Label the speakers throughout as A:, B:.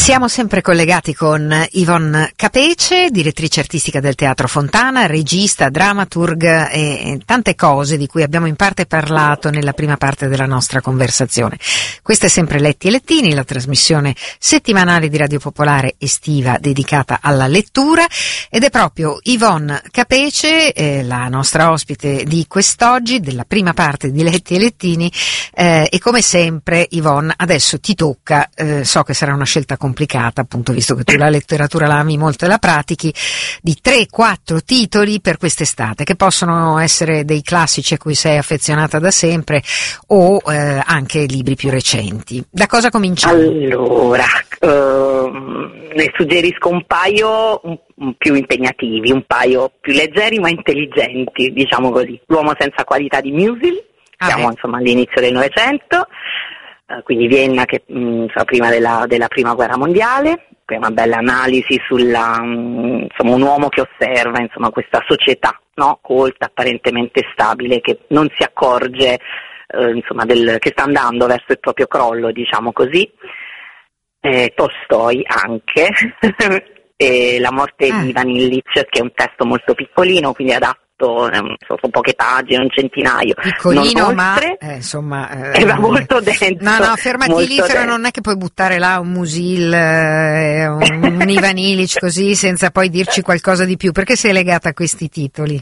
A: Siamo sempre collegati con Yvonne Capece, direttrice artistica del Teatro Fontana, regista, dramaturg e tante cose di cui abbiamo in parte parlato nella prima parte della nostra conversazione. Questa è sempre Letti e Lettini, la trasmissione settimanale di Radio Popolare estiva dedicata alla lettura, ed è proprio Yvonne Capece, la nostra ospite di quest'oggi, della prima parte di Letti e Lettini, e come sempre Yvonne adesso ti tocca, so che sarà una scelta complicata, appunto, visto che tu la letteratura la ami molto e la pratichi, di 3-4 titoli per quest'estate, che possono essere dei classici a cui sei affezionata da sempre o anche libri più recenti. Da cosa cominciamo?
B: Allora, ne suggerisco un paio più impegnativi, un paio più leggeri ma intelligenti, diciamo così. L'uomo senza qualità di Musil, siamo insomma all'inizio del Novecento, quindi Vienna, che prima della prima guerra mondiale, è una bella analisi sulla insomma un uomo che osserva insomma questa società, no, colta, apparentemente stabile, che non si accorge insomma che sta andando verso il proprio crollo, diciamo così. Tolstoi anche e La morte di Ivan Illich, che è un testo molto piccolino, quindi adatto, sono poche pagine, un centinaio,
A: piccolino, ma insomma
B: va molto denso.
A: No, fermati lì, però non è che puoi buttare là un Musil, un Ivan Illich così senza poi dirci qualcosa di più. Perché sei legata a questi titoli?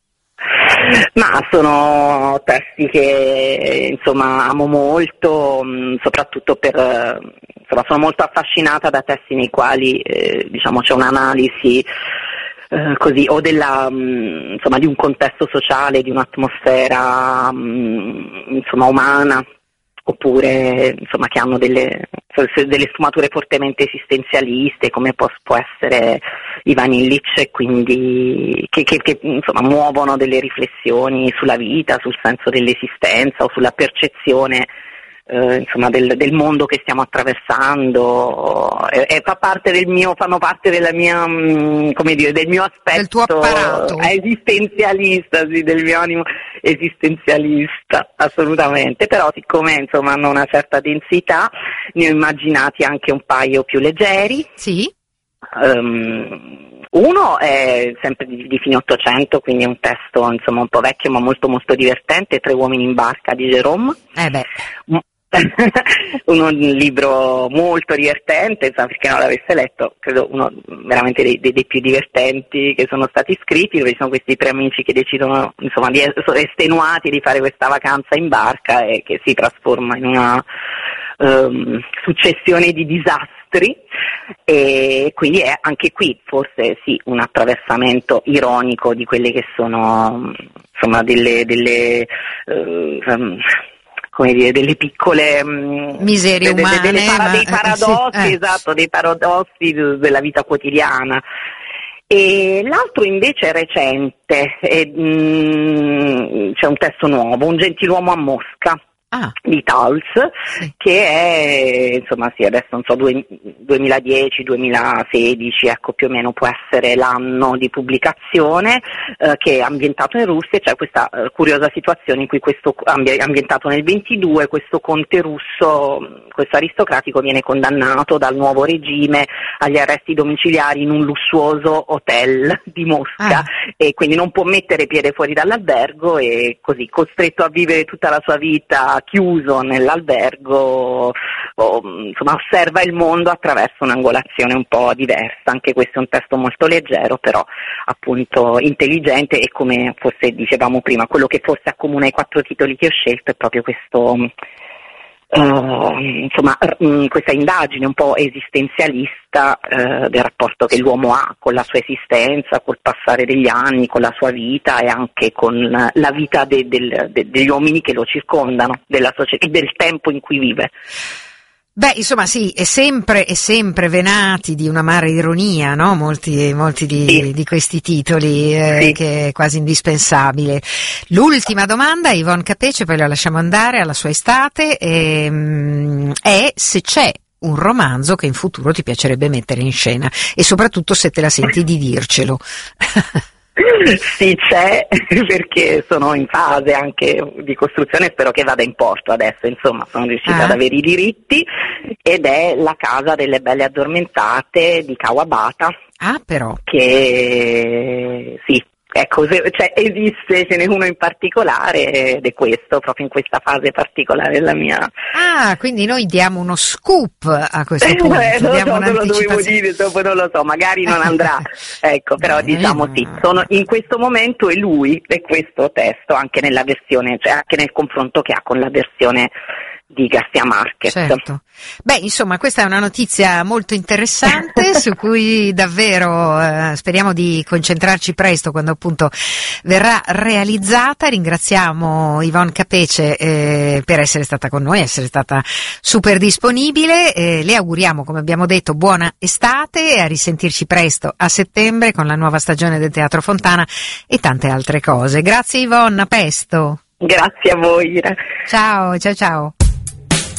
B: Ma sono testi che insomma amo molto, soprattutto insomma sono molto affascinata da testi nei quali diciamo c'è un'analisi così, o insomma di un contesto sociale, di un'atmosfera insomma umana, oppure insomma che hanno delle sfumature fortemente esistenzialiste, come può essere Ivan Illich, quindi che insomma muovono delle riflessioni sulla vita, sul senso dell'esistenza o sulla percezione insomma del mondo che stiamo attraversando, fanno parte della mia come dire, del mio aspetto,
A: del tuo apparato
B: esistenzialista, sì, del mio animo esistenzialista, assolutamente. Però siccome insomma hanno una certa densità, ne ho immaginati anche un paio più leggeri.
A: Sì.
B: Uno è sempre di fine Ottocento, quindi è un testo insomma un po' vecchio ma molto molto divertente, Tre uomini in barca di Jérôme. Un libro molto divertente, insomma, perché non l'avesse letto, credo uno veramente dei più divertenti che sono stati scritti, dove ci sono questi tre amici che decidono insomma di essere estenuati di fare questa vacanza in barca e che si trasforma in una successione di disastri, e quindi è anche qui forse sì un attraversamento ironico di quelle che sono insomma delle come dire, delle piccole
A: miserie umane,
B: dei paradossi, sì. Esatto, dei paradossi della vita quotidiana. E l'altro invece è recente, c'è un testo nuovo, Un gentiluomo a Mosca, di Tauls, sì. Che è insomma sì, adesso non so, 2010-2016, ecco, più o meno può essere l'anno di pubblicazione, che è ambientato in Russia. C'è questa curiosa situazione in cui questo ambientato nel 22, questo conte russo, questo aristocratico, viene condannato dal nuovo regime agli arresti domiciliari in un lussuoso hotel di Mosca, e quindi non può mettere piede fuori dall'albergo, e così costretto a vivere tutta la sua vita chiuso nell'albergo, insomma osserva il mondo attraverso un'angolazione un po' diversa. Anche questo è un testo molto leggero, però appunto intelligente, e come forse dicevamo prima, quello che forse accomuna i 4 titoli che ho scelto è proprio questo insomma questa indagine un po' esistenzialista del rapporto che l'uomo ha con la sua esistenza, col passare degli anni, con la sua vita, e anche con la vita degli uomini che lo circondano, della società e del tempo in cui vive.
A: Beh, insomma sì, è sempre venati di un'amara ironia, no? Molti di questi titoli, sì. Che è quasi indispensabile. L'ultima domanda, Yvonne Capece, poi la lasciamo andare alla sua estate, è se c'è un romanzo che in futuro ti piacerebbe mettere in scena, e soprattutto se te la senti di dircelo.
B: Sì, c'è, perché sono in fase anche di costruzione, spero che vada in porto adesso, insomma sono riuscita ad avere i diritti, ed è la Casa delle Belle Addormentate di Kawabata.
A: Ah, però.
B: Che sì, ecco, cioè, esiste, ce n'è uno in particolare ed è questo, proprio in questa fase particolare della mia...
A: Ah, quindi noi diamo uno scoop a questo punto.
B: Non lo dovevo dire, dopo non lo so, magari non andrà, ecco, però diciamo sì, in questo momento è lui, è questo testo, anche nella versione, cioè anche nel confronto che ha con la versione di García Márquez.
A: Certo. Beh, insomma, questa è una notizia molto interessante su cui davvero speriamo di concentrarci presto quando appunto verrà realizzata. Ringraziamo Yvonne Capece per essere stata con noi, essere stata super disponibile. Le auguriamo, come abbiamo detto, buona estate e a risentirci presto a settembre con la nuova stagione del Teatro Fontana e tante altre cose. Grazie Yvonne, a presto.
B: Grazie a voi.
A: Ciao, ciao, ciao.